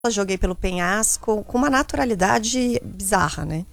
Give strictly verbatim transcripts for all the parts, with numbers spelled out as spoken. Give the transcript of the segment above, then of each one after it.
joguei pelo penhasco com uma naturalidade bizarra, né?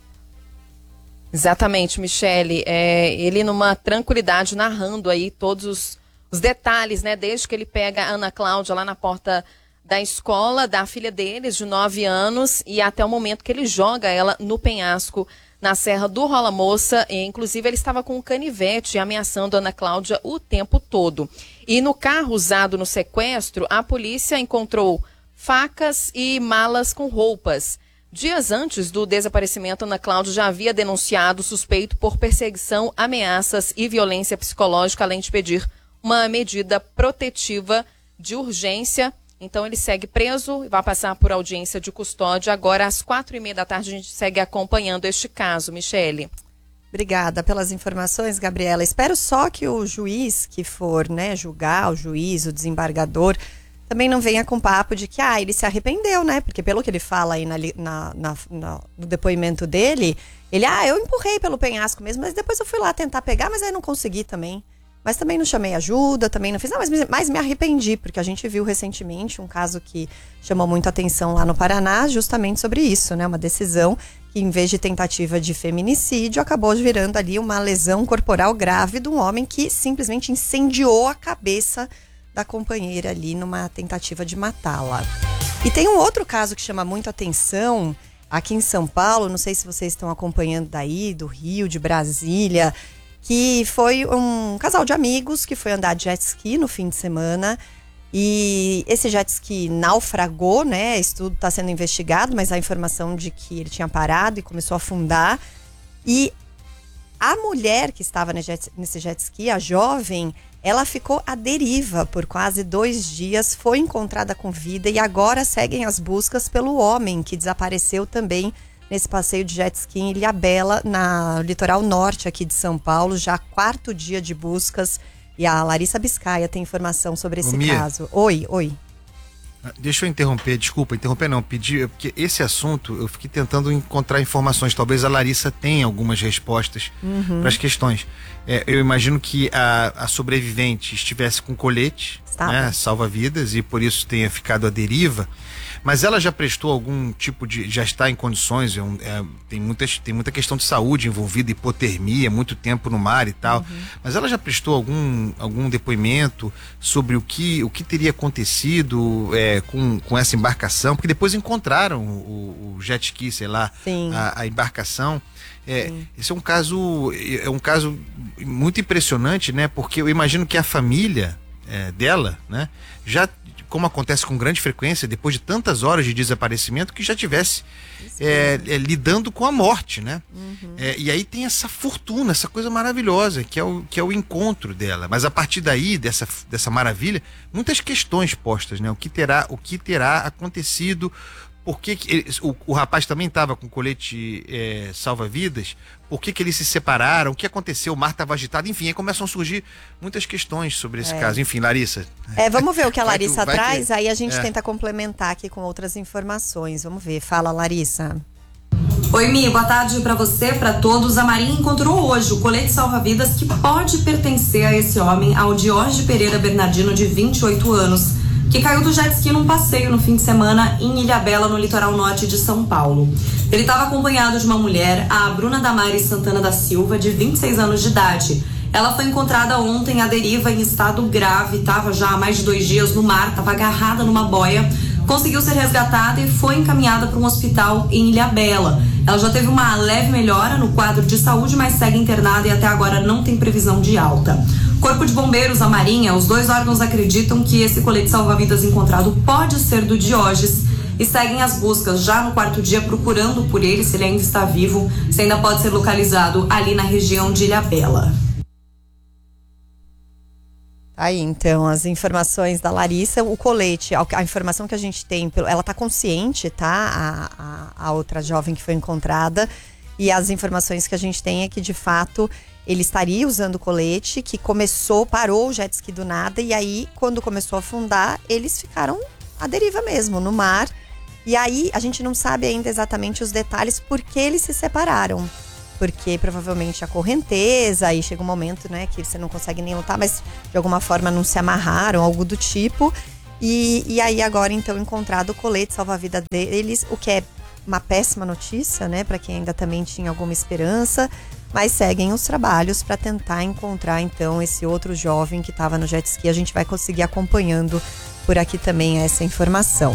Exatamente, Michele. É, ele numa tranquilidade, narrando aí todos os, os detalhes, né? Desde que ele pega a Ana Cláudia lá na porta da escola da filha deles, de nove anos, e até o momento que ele joga ela no penhasco, na Serra do Rola Moça. E, inclusive, ele estava com um canivete ameaçando a Ana Cláudia o tempo todo. E no carro usado no sequestro, a polícia encontrou facas e malas com roupas. Dias antes do desaparecimento, Ana Cláudia já havia denunciado o suspeito por perseguição, ameaças e violência psicológica, além de pedir uma medida protetiva de urgência. Então ele segue preso e vai passar por audiência de custódia. Agora, às quatro e meia da tarde, a gente segue acompanhando este caso, Michele. Obrigada pelas informações, Gabriela. Espero só que o juiz que for, né, julgar, o juiz, o desembargador, também não venha com papo de que ah, ele se arrependeu, né? Porque pelo que ele fala aí na, na, na, na, no depoimento dele, ele, ah, eu empurrei pelo penhasco mesmo, mas depois eu fui lá tentar pegar, mas aí não consegui também. Mas também não chamei ajuda, também não fiz, não, mas, mas me arrependi, porque a gente viu recentemente um caso que chamou muito atenção lá no Paraná, justamente sobre isso, né? Uma decisão que, em vez de tentativa de feminicídio, acabou virando ali uma lesão corporal grave de um homem que simplesmente incendiou a cabeça da companheira ali numa tentativa de matá-la. E tem um outro caso que chama muito atenção aqui em São Paulo, não sei se vocês estão acompanhando daí, do Rio, de Brasília, que foi um casal de amigos que foi andar de jet ski no fim de semana e esse jet ski naufragou, né? Isso tudo está sendo investigado, mas a informação de que ele tinha parado e começou a afundar. E a mulher que estava nesse jet ski, a jovem, ela ficou à deriva por quase dois dias, foi encontrada com vida e agora seguem as buscas pelo homem que desapareceu também nesse passeio de jet ski em Ilhabela, no litoral norte aqui de São Paulo, já quarto dia de buscas. E a Larissa Biscaia tem informação sobre esse Ô, Mia, caso. Oi, oi. Deixa eu interromper, desculpa, interromper não, pedir, porque esse assunto eu fiquei tentando encontrar informações, talvez a Larissa tenha algumas respostas Uhum. para as questões. É, eu imagino que a, a sobrevivente estivesse com colete, né, salva-vidas, e por isso tenha ficado à deriva, mas ela já prestou algum tipo de, já está em condições, é um, é, tem, muitas, tem muita questão de saúde envolvida, hipotermia, muito tempo no mar e tal, uhum. mas ela já prestou algum, algum depoimento sobre o que, o que teria acontecido é, com, com essa embarcação, porque depois encontraram o, o jet ski, sei lá, a, a embarcação. É, esse é um caso, é um caso muito impressionante, né? Porque eu imagino que a família é, dela, né, já, como acontece com grande frequência, depois de tantas horas de desaparecimento, que já tivesse é, é, lidando com a morte, né? Uhum. É, e aí tem essa fortuna, essa coisa maravilhosa, que é o, que é o encontro dela. Mas a partir daí, dessa, dessa maravilha, muitas questões postas, né? O que terá, o que terá acontecido? Por que que ele, o, o rapaz também estava com colete é, salva-vidas? Por que que eles se separaram? O que aconteceu? O mar estava agitado? Enfim, aí começam a surgir muitas questões sobre esse é. caso. Enfim, Larissa. É, vamos ver o que a Larissa vai, traz, que, aí a gente é. tenta complementar aqui com outras informações. Vamos ver. Fala, Larissa. Oi, Mi, boa tarde para você, para todos. A Marinha encontrou hoje o colete salva-vidas que pode pertencer a esse homem, ao Diorge Pereira Bernardino, de vinte e oito anos, que caiu do jet ski num passeio no fim de semana em Ilhabela, no litoral norte de São Paulo. Ele estava acompanhado de uma mulher, a Bruna Damares Santana da Silva, de vinte e seis anos de idade. Ela foi encontrada ontem à deriva em estado grave, estava já há mais de dois dias no mar, estava agarrada numa boia, conseguiu ser resgatada e foi encaminhada para um hospital em Ilhabela. Ela já teve uma leve melhora no quadro de saúde, mas segue internada e até agora não tem previsão de alta. Corpo de Bombeiros, a Marinha, os dois órgãos acreditam que esse colete salva-vidas encontrado pode ser do Diógenes e seguem as buscas já no quarto dia procurando por ele, se ele ainda está vivo, se ainda pode ser localizado ali na região de Ilhabela. Aí, então, as informações da Larissa, o colete, a informação que a gente tem, ela tá consciente, tá? A, a, a outra jovem que foi encontrada, e as informações que a gente tem é que, de fato, ele estaria usando o colete, que começou, parou o jet ski do nada, e aí, quando começou a afundar, eles ficaram à deriva mesmo, no mar. E aí, a gente não sabe ainda exatamente os detalhes por que eles se separaram. Porque provavelmente a correnteza, aí chega um momento, né, que você não consegue nem lutar, mas de alguma forma não se amarraram, algo do tipo. E, e aí agora então encontrado o colete salva-vida deles, o que é uma péssima notícia, né, para quem ainda também tinha alguma esperança, mas seguem os trabalhos para tentar encontrar então esse outro jovem que estava no jet ski. A gente vai conseguir acompanhando por aqui também essa informação.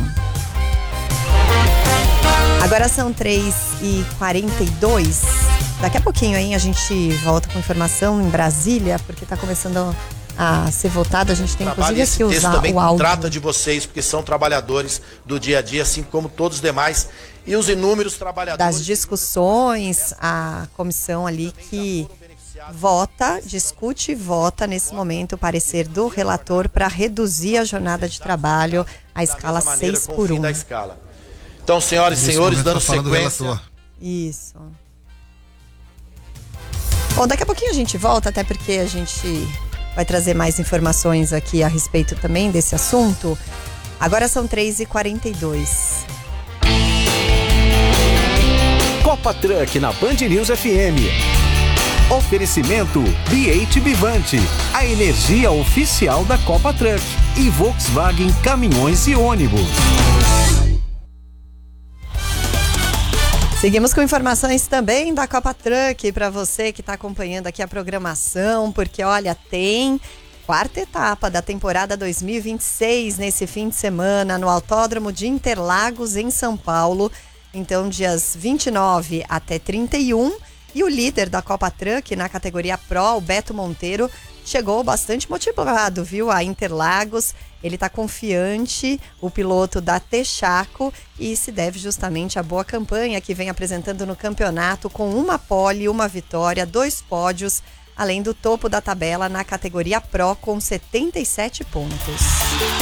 Agora são três e quarenta e dois. Daqui a pouquinho aí a gente volta com informação em Brasília, porque está começando a ser votado. A gente tem inclusive aqui usar também o áudio. Trata de vocês, porque são trabalhadores do dia a dia, assim como todos os demais. E os inúmeros trabalhadores... Das discussões, a comissão ali que vota, discute e vota nesse momento o parecer do relator para reduzir a jornada de trabalho à escala seis por um. Então, senhoras e senhores, dando sequência... Isso. Bom, daqui a pouquinho a gente volta, até porque a gente vai trazer mais informações aqui a respeito também desse assunto. Agora são três e quarenta e dois. Copa Truck na Band News F M. Oferecimento B oito Vivante, a energia oficial da Copa Truck, e Volkswagen Caminhões e Ônibus. Seguimos com informações também da Copa Truck para você que está acompanhando aqui a programação, porque olha, tem quarta etapa da temporada dois mil e vinte e seis nesse fim de semana no Autódromo de Interlagos, em São Paulo. Então, dias vinte e nove até trinta e um. E o líder da Copa Truck na categoria Pro, o Beto Monteiro, chegou bastante motivado, viu? A Interlagos, ele está confiante, o piloto da Texaco, e se deve justamente à boa campanha que vem apresentando no campeonato, com uma pole, uma vitória, dois pódios, além do topo da tabela na categoria Pro com setenta e sete pontos.